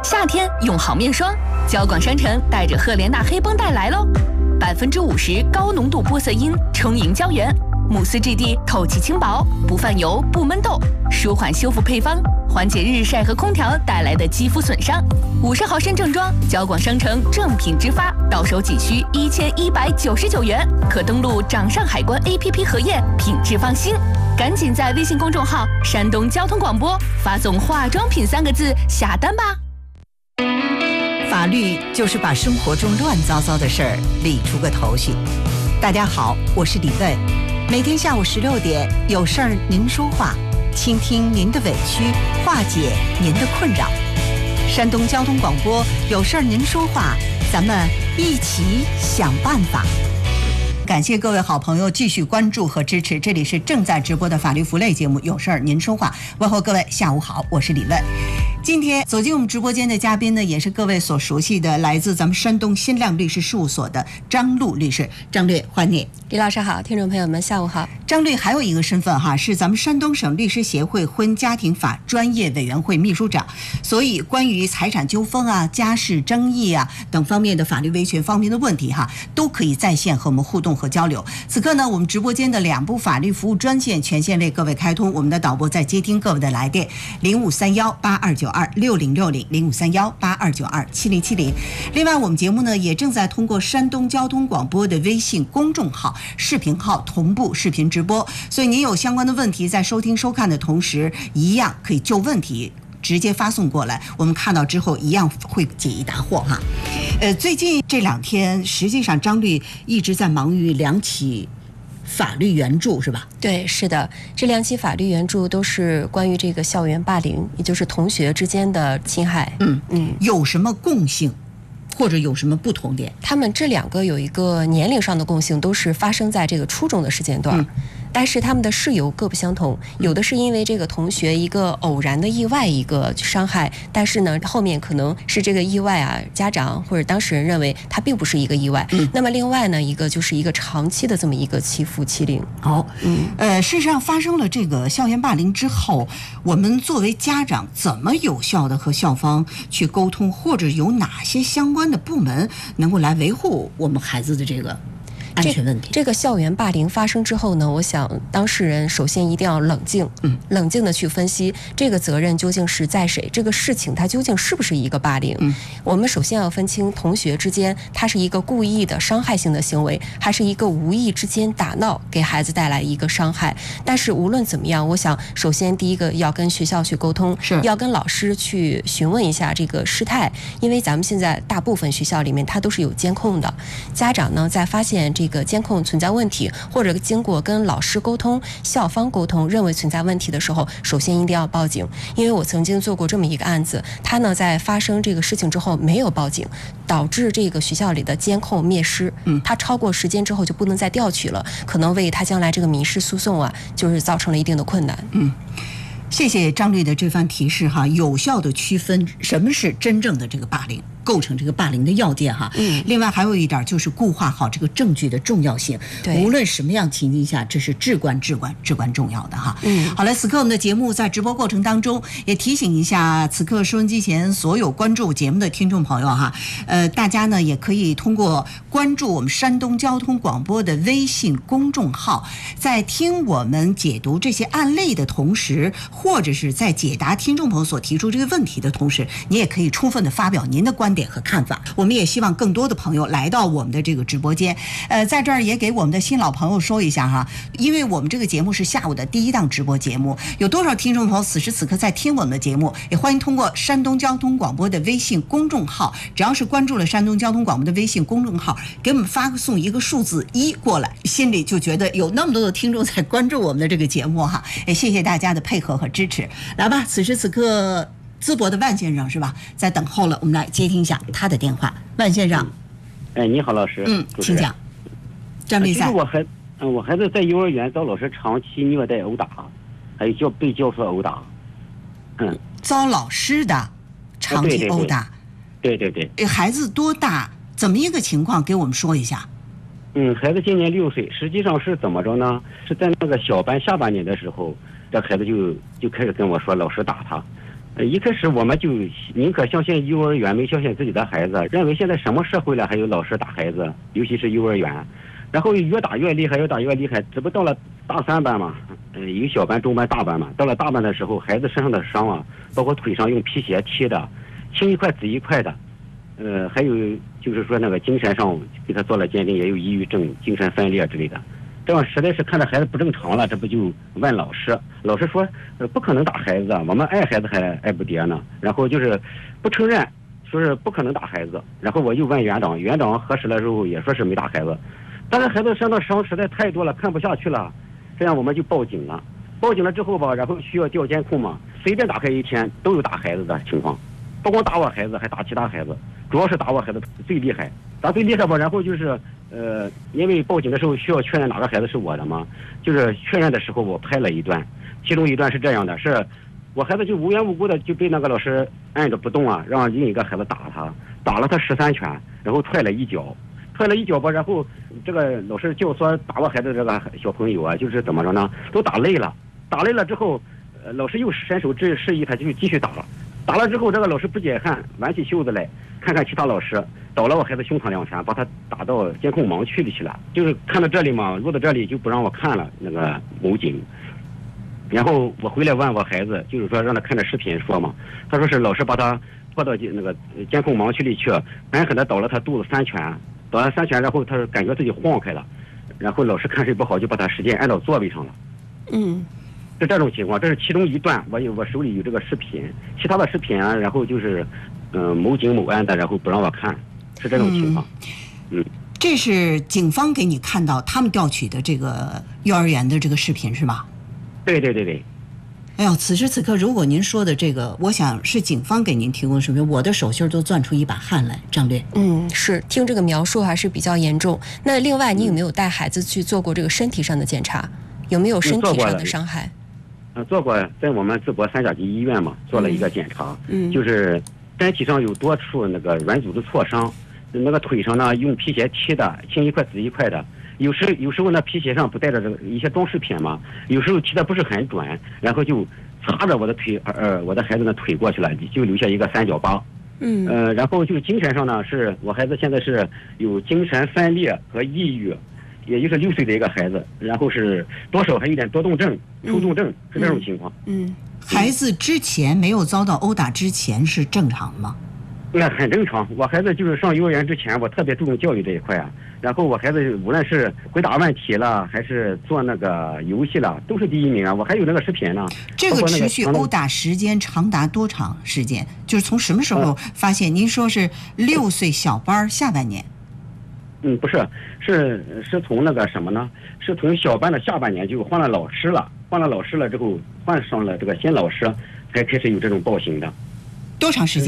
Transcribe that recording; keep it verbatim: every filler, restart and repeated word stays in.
夏天用好面霜，交广商城带着赫莲娜黑绷带来喽，百分之五十高浓度玻色因充盈胶原，慕斯质地透气轻薄，不泛油不闷痘，舒缓修复配方，缓解日晒和空调带来的肌肤损伤。五十毫升正装，交广商城正品直发，到手仅需一千一百九十九元，可登录掌上海关 A P P 核验，品质放心。赶紧在微信公众号“山东交通广播”发送“化妆品”三个字下单吧。 法律就是把生活中乱糟糟的事儿理出个头绪。大家好，我是李问，每天下午十六点有事儿您说话，倾听您的委屈，化解您的困扰。山东交通广播有事儿您说话，咱们一起想办法。感谢各位好朋友继续关注和支持，这里是正在直播的法律服类节目，有事儿您说话。问候各位下午好，我是李问。今天走进我们直播间的嘉宾呢，也是各位所熟悉的，来自咱们山东新亮律师事务所的张璐律师。张律，欢迎你。 李老师好，听众朋友们下午好。 张律还有一个身份哈，是咱们山东省律师协会婚家庭法专业委员会秘书长，所以关于财产纠纷啊、家事争议啊等方面的法律维权方面的问题哈，都可以在线和我们互动和交流。此刻呢，我们直播间的两部法律服务专线全线为各位开通，我们的导播在接听各位的来电，零五三幺八二九二六零六零，零五三幺八二九二七零七零。另外，我们节目呢也正在通过山东交通广播的微信公众号、视频号同步视频直播，所以您有相关的问题，在收听收看的同时，一样可以就问题直接发送过来，我们看到之后一样会解疑答惑哈。呃，最近这两天，实际上张律一直在忙于两起法律援助，是吧？ 对，是的，这两起法律援助都是关于这个校园霸凌，也就是同学之间的侵害。 嗯嗯，有什么共性？或者有什么不同点？ 他们这两个有一个年龄上的共性，都是发生在这个初中的时间段。嗯，但是他们的事由各不相同，有的是因为这个同学一个偶然的意外一个伤害，但是呢后面可能是这个意外啊，家长或者当事人认为它并不是一个意外。嗯，那么另外呢一个就是一个长期的这么一个欺负欺凌。 好，嗯，呃，事实上发生了这个校园霸凌之后，我们作为家长怎么有效的和校方去沟通，或者有哪些相关的部门能够来维护我们孩子的这个安全问题？ 这, 这个校园霸凌发生之后呢，我想当事人首先一定要冷静，嗯，冷静的去分析这个责任究竟是在谁，这个事情它究竟是不是一个霸凌？嗯，我们首先要分清同学之间，它是一个故意的伤害性的行为，还是一个无意之间打闹给孩子带来一个伤害。但是无论怎么样，我想首先第一个要跟学校去沟通，是要跟老师去询问一下这个事态，因为咱们现在大部分学校里面它都是有监控的，家长呢在发现这个监控存在问题，或者经过跟老师沟通、校方沟通，认为存在问题的时候，首先一定要报警。因为我曾经做过这么一个案子，他呢在发生这个事情之后没有报警，导致这个学校里的监控灭失。嗯，他超过时间之后就不能再调取了，可能为他将来这个民事诉讼啊，就是造成了一定的困难。 嗯。谢谢张律的这番提示哈，有效的区分什么是真正的这个霸凌，构成这个霸凌的要件哈。嗯。另外还有一点就是固化好这个证据的重要性，对，无论什么样情境下，这是至关至关至关重要的哈。嗯。好了，此刻我们的节目在直播过程当中，也提醒一下此刻收音机前所有关注节目的听众朋友哈，呃，大家呢也可以通过关注我们山东交通广播的微信公众号，在听我们解读这些案例的同时，或者是在解答听众朋友所提出这个问题的同时，你也可以充分的发表您的观点和看法。我们也希望更多的朋友来到我们的这个直播间。呃，在这儿也给我们的新老朋友说一下哈，因为我们这个节目是下午的第一档直播节目，有多少听众朋友此时此刻在听我们的节目，也欢迎通过山东交通广播的微信公众号，只要是关注了山东交通广播的微信公众号，给我们发送一个数字一过来，心里就觉得有那么多的听众在关注我们的这个节目哈，也谢谢大家的配合和支持。来吧，此时此刻淄博的万先生是吧，在等候了，我们来接听一下他的电话。万先生， 哎，你好，老师。嗯， 请讲。张律师， 我孩，嗯，我孩子在幼儿园遭老师长期虐待殴打，还有教被教授殴打。嗯， 遭老师的长期殴打。 对对对。 对，孩子多大？怎么一个情况？给我们说一下。 嗯，孩子今年六岁，实际上是怎么着呢？是在那个小班下半年的时候，这孩子就就开始跟我说老师打他， 呃，一开始我们就宁可相信幼儿园，没相信自己的孩子，认为现在什么社会了还有老师打孩子，尤其是幼儿园，然后越打越厉害，越打越厉害，这不到了大三班嘛，呃，有小班、中班、大班嘛，到了大班的时候，孩子身上的伤啊，包括腿上用皮鞋踢的，青一块紫一块的，呃，还有就是说那个精神上给他做了鉴定，也有抑郁症、精神分裂之类的。这样实在是看着孩子不正常了，这不就问老师，老师说，呃，不可能打孩子，我们爱孩子还爱不迭呢。然后就是不承认，说是不可能打孩子。然后我又问园长，园长核实了之后也说是没打孩子，但是孩子身上伤实在太多了，看不下去了，这样我们就报警了。报警了之后吧，然后需要调监控嘛，随便打开一天都有打孩子的情况，不光打我孩子，还打其他孩子，主要是打我孩子最厉害，打最厉害吧。然后就是。呃，因为报警的时候需要确认哪个孩子是我的嘛，就是确认的时候我拍了一段，其中一段是这样的，是我孩子就无缘无故的就被那个老师按着不动啊，让另一个孩子打他，打了他十三拳，然后踹了一脚，踹了一脚吧，然后这个老师教唆打我孩子这个小朋友啊，就是怎么着呢，都打累了，打累了之后，呃，老师又伸手指示意他就继续打了，打了之后这个老师不解汗，挽起袖子来看看其他老师。倒了我孩子胸膛两拳，把他打到监控盲区里去了。就是看到这里嘛，录到这里就不让我看了那个某警。然后我回来问我孩子，就是说让他看着视频说嘛，他说是老师把他拖到那个监控盲区里去，狠狠地倒了他肚子三拳，倒了三拳，然后他感觉自己晃开了，然后老师看谁不好就把他使劲按到座位上了。 嗯， 是这种情况，这是其中一段，我有我手里有这个视频，其他的视频啊，然后就是嗯、呃、某警某安的，然后不让我看。是这种情况，嗯， 这是警方给你看到他们调取的这个幼儿园的这个视频是吧？ 对对对对。 哎呦，此时此刻，如果您说的这个，我想是警方给您提供视频，我的手心都攥出一把汗来。张略， 嗯，是听这个描述还是比较严重。那另外，你有没有带孩子去做过这个身体上的检查？有没有身体上的伤害？ 呃，做过，在我们淄博三甲级医院嘛，做了一个检查， 嗯， 就是身体上有多处那个软组织挫伤。那个腿上呢，用皮鞋踢的，青一块紫一块的。有时有时候那皮鞋上不带着这个一些装饰品嘛，有时候踢的不是很准，然后就擦着我的腿，呃，我的孩子的腿过去了，就留下一个三角疤。 嗯。 呃，然后就精神上呢，是我孩子现在是有精神分裂和抑郁，也就是六岁的一个孩子，然后是多少还有点多动症、抽动症，嗯、是这种情况。 嗯。 孩子之前没有遭到殴打之前是正常吗？ 那很正常，我孩子就是上幼儿园之前，我特别注重教育这一块啊。然后我孩子无论是回答问题了，还是做那个游戏了，都是第一名啊。我还有那个视频呢。 这个持续殴打时间长达多长时间？就是从什么时候发现？您说是六岁小班下半年？ 嗯，不是，是是从那个什么呢？是从小班的下半年就换了老师了，换了老师了之后，换上了这个新老师，才开始有这种暴行的。 多长时间？